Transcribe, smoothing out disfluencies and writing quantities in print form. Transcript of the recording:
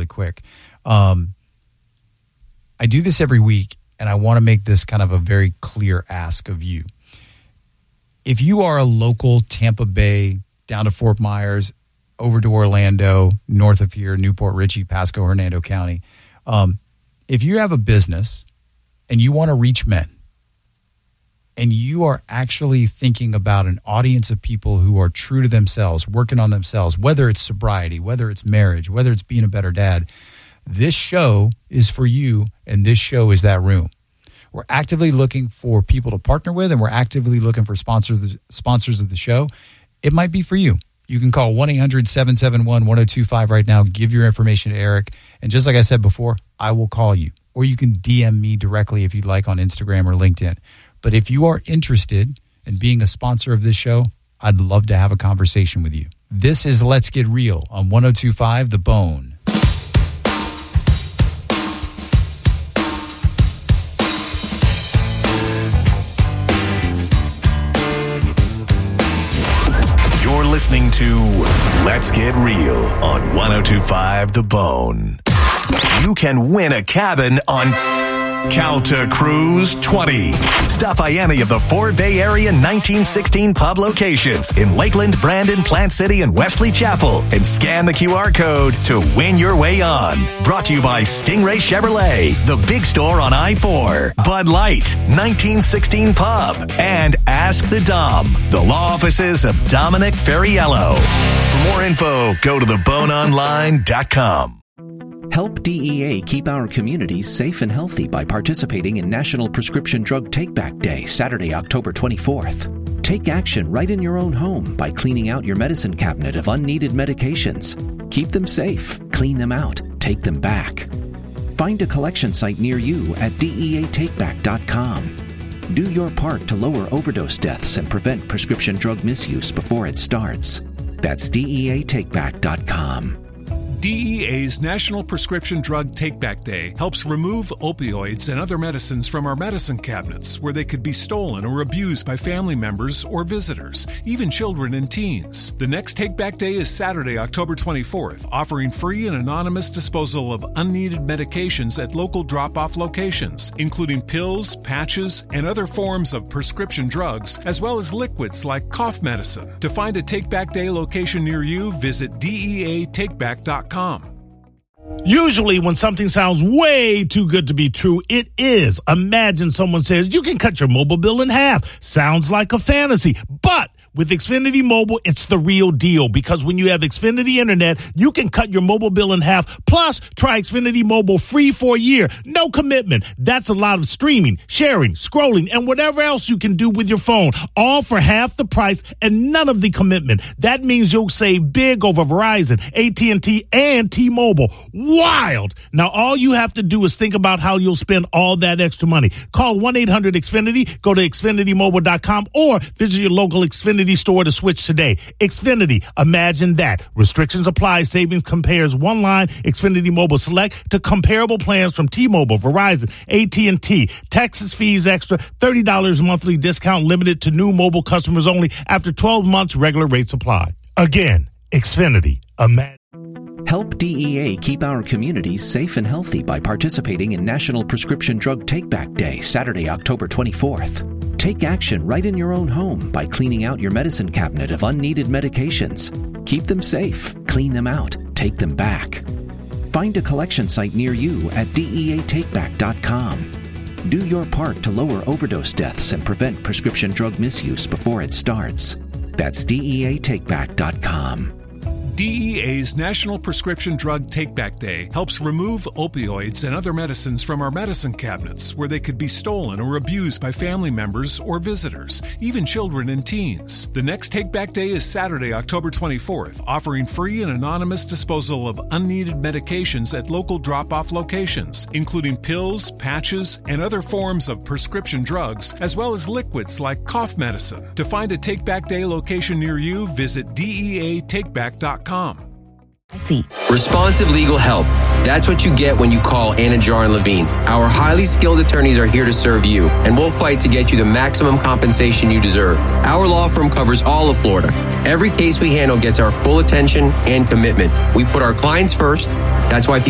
really quick. I do this every week, and I want to make this kind of a very clear ask of you. If you are a local Tampa Bay, down to Fort Myers, over to Orlando, north of here, Newport Richey, Pasco, Hernando County, if you have a business and you want to reach men, and you are actually thinking about an audience of people who are true to themselves, working on themselves, whether it's sobriety, whether it's marriage, whether it's being a better dad, this show is for you, and this show is that room. We're actively looking for people to partner with, and we're actively looking for sponsors of the show. It might be for you. You can call 1-800-771-1025 right now. Give your information to Eric. And just like I said before, I will call you. Or you can DM me directly if you'd like on Instagram or LinkedIn. But if you are interested in being a sponsor of this show, I'd love to have a conversation with you. This is Let's Get Real on 102.5 The Bone. You're listening to Let's Get Real on 102.5 The Bone. You can win a cabin on Calta Cruise 20. Stop by any of the 4 Bay Area 1916 pub locations in Lakeland, Brandon, Plant City, and Wesley Chapel and scan the QR code to win your way on. Brought to you by Stingray Chevrolet, the big store on I-4, Bud Light, 1916 Pub, and Ask the Dom, the law offices of Dominic Ferriello. For more info, go to theboneonline.com. Help DEA keep our communities safe and healthy by participating in National Prescription Drug Take-Back Day, Saturday, October 24th. Take action right in your own home by cleaning out your medicine cabinet of unneeded medications. Keep them safe, clean them out, take them back. Find a collection site near you at DEATakeback.com. Do your part to lower overdose deaths and prevent prescription drug misuse before it starts. That's DEATakeback.com. DEA's National Prescription Drug Take-Back Day helps remove opioids and other medicines from our medicine cabinets where they could be stolen or abused by family members or visitors, even children and teens. The next Take-Back Day is Saturday, October 24th, offering free and anonymous disposal of unneeded medications at local drop-off locations, including pills, patches, and other forms of prescription drugs, as well as liquids like cough medicine. To find a Take-Back Day location near you, visit DEATakeback.com. Usually when something sounds way too good to be true, it is. Imagine someone says, you can cut your mobile bill in half. Sounds like a fantasy. But with Xfinity Mobile, it's the real deal, because when you have Xfinity Internet, you can cut your mobile bill in half. Plus, try Xfinity Mobile free for a year. No commitment. That's a lot of streaming, sharing, scrolling, and whatever else you can do with your phone, all for half the price and none of the commitment. That means you'll save big over Verizon, AT&T, and T-Mobile. Wild! Now, all you have to do is think about how you'll spend all that extra money. Call 1-800-XFINITY, go to XfinityMobile.com, or visit your local Xfinity store to switch today. Xfinity, imagine that. Restrictions apply. Savings compares one line Xfinity Mobile Select to comparable plans from T-Mobile, Verizon, AT&T. Taxes, fees extra, $30 monthly discount limited to new mobile customers only. After 12 months, regular rates apply. Again, Xfinity, imagine. Help DEA keep our communities safe and healthy by participating in National Prescription Drug Take-Back Day, Saturday, October 24th. Take action right in your own home by cleaning out your medicine cabinet of unneeded medications. Keep them safe, clean them out, take them back. Find a collection site near you at DEATakeback.com. Do your part to lower overdose deaths and prevent prescription drug misuse before it starts. That's DEATakeback.com. DEA's National Prescription Drug Take-Back Day helps remove opioids and other medicines from our medicine cabinets where they could be stolen or abused by family members or visitors, even children and teens. The next Take-Back Day is Saturday, October 24th, offering free and anonymous disposal of unneeded medications at local drop-off locations, including pills, patches, and other forms of prescription drugs, as well as liquids like cough medicine. To find a Take-Back Day location near you, visit DEATakeback.com. Responsive legal help. That's what you get when you call Anajar and Levine. Our highly skilled attorneys are here to serve you, and we'll fight to get you the maximum compensation you deserve. Our law firm covers all of Florida. Every case we handle gets our full attention and commitment. We put our clients first. That's why people